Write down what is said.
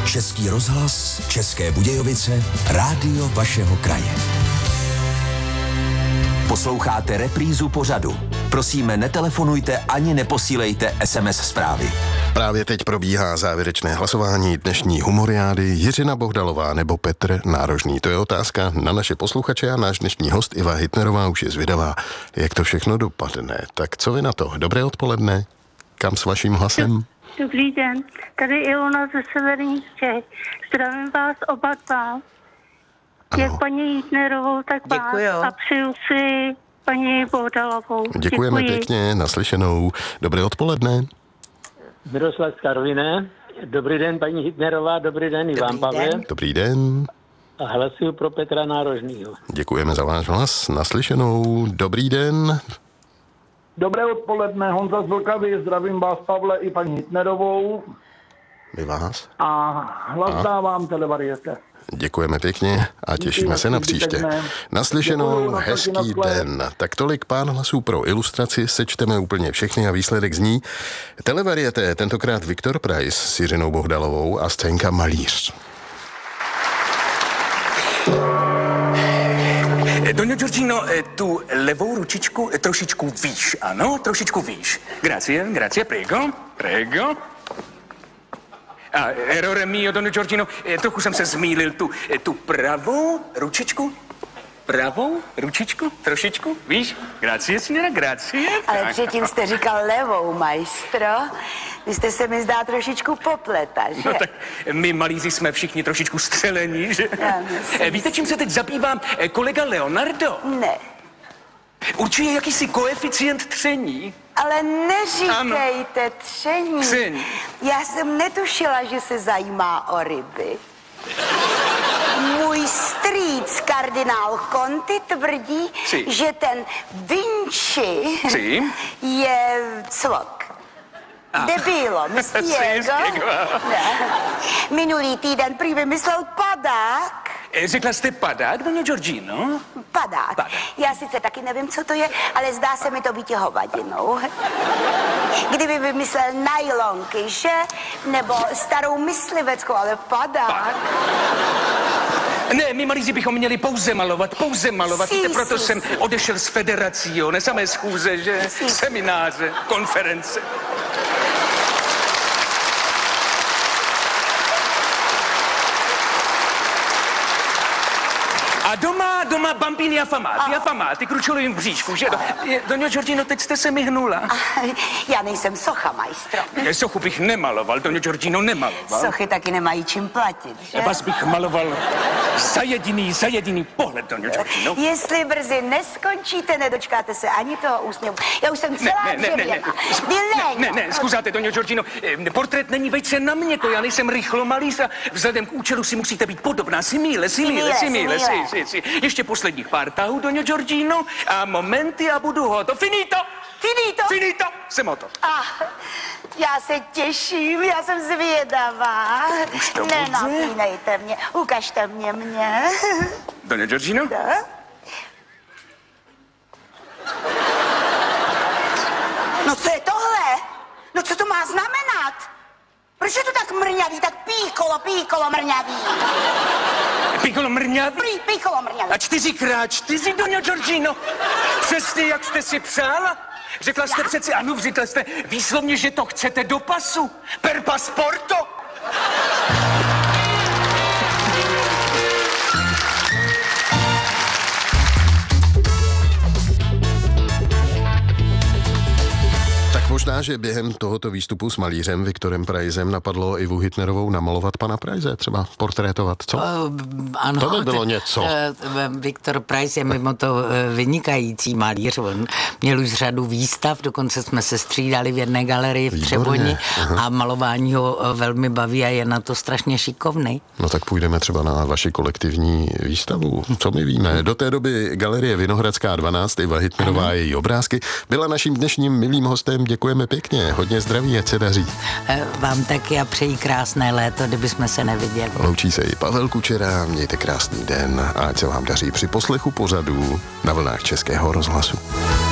Český rozhlas, České Budějovice, rádio vašeho kraje. Posloucháte reprízu pořadu. Prosíme, netelefonujte ani neposílejte SMS zprávy. Právě teď probíhá závěrečné hlasování dnešní humoriády. Jiřina Bohdalová nebo Petr Nárožný. To je otázka na naše posluchače a náš dnešní host Iva Hitnerová už je zvědavá, jak to všechno dopadne. Tak co vy na to? Dobré odpoledne. Kam s vaším hlasem? Dobrý den, tady Ilona ze Severních Čech. Zdravím vás oba dva. Jak paní Hitnerovou, tak vás. A přeju si paní Bohdalovou. Děkujeme pěkně, naslyšenou. Dobré odpoledne. Miroslav z Karviné. Dobrý den, paní Hitnerová, dobrý den, Ivan Pavle. Dobrý den. A hlasuju pro Petra Nárožnýho. Děkujeme za váš hlas, naslyšenou. Dobrý den. Dobré odpoledne, Honza z Vlkavy, zdravím vás, Pavle, i paní Hitnerovou. My vás. A hlas dávám Televariete. Děkujeme pěkně a těšíme se na příště. Naslyšenou, hezký den. Tak tolik pár hlasů pro ilustraci, sečteme úplně všechny a výsledek zní Televariete, tentokrát Viktor Preiss s Jiřinou Bohdalovou a scénka Malíř. Doňo Giorgino, tu levou ručičku trošičku výš, ano, trošičku výš. Grazie, prego. A errore mio, Doňo Giorgino, trochu jsem se zmýlil, tu pravou ručičku, trošičku, víš? Grazie, signora, grazie. Ale předtím jste říkal levou, majstro. Vy jste se mi zdá trošičku popleta, že? No tak my malíři jsme všichni trošičku střelení, že? Víte, čím se teď zabývám kolega Leonardo? Ne. Určuje jakýsi koeficient tření. Ale neříkejte tření. Já jsem netušila, že se zajímá o ryby. Můj strýc, kardinál Conti, tvrdí, že ten Vinci je cvok. Debilo, myslí jego? Minulý týden prý vymyslel padák. Řekla jste padák, Doňo Giorgino? Padák. Já sice taky nevím, co to je, ale zdá se mi to být hovadinou. Kdyby vymyslel nylonky, že? Nebo starou mysliveckou, ale padák. Ne, my malíři bychom měli pouze malovat. Víte, proto jsem odešel z federacione, samé schůze, že? Semináře, konference. A doma bambini affamati, kručulovým bříšku, že? Doňo Giorgino, teď jste se mi hnula. Já nejsem socha, majstro. Sochu bych nemaloval, Doňo Giorgino nemaloval. Sochy taky nemají čím platit, že? Vás bych maloval za jediný pohled, Doňo Giorgino. Jestli brzy neskončíte, nedočkáte se ani toho úsměvu. Já už jsem celá dřevěná. Ne, zkuzáte, Doňo Giorgino, portrét není vejce na mě, já nejsem rychlomalíř a vzhledem k účelu si musíte být podobná. Simile. Ještě posledních pár tahů, Doňo Giorgino, a momenty a budu hotov. Finito! Jsem hotov. Já se těším, já jsem zvědavá. Nenapínejte mě, ukažte mě. Doňo Giorgino? Da? No co je tohle? No co to má znamenat? Proč je to tak mrňavý, tak píkolo mrňavý? Píkolo mrňavý? Píkolo mrňavý. A 4x4, Doňo Giorgino? Přesně, jak jste si přála? Řekla jste přeci, řekla jste výslovně, že to chcete do pasu. Per pasporto. Možná, že během tohoto výstupu s malířem Viktorem Preissem napadlo Ivu Hitnerovou namalovat pana Preisse, třeba portrétovat, co? Ano. To by bylo něco. Viktor Preiss je mimo to vynikající malíř. On měl už řadu výstav, dokonce jsme se střídali v jedné galerii v Třeboni a malování ho velmi baví a je na to strašně šikovný. No tak půjdeme třeba na vaši kolektivní výstavu. Co my víme? Do té doby galerie Vinohradská 12, Iva Hitnerová a její obrázky byla naším dnešním milým hostem. Děkujeme pěkně, hodně zdraví, ať se daří. Vám taky a přeji krásné léto, kdybychom se neviděli. Loučí se i Pavel Kučera, mějte krásný den a ať se vám daří při poslechu pořadů na vlnách Českého rozhlasu.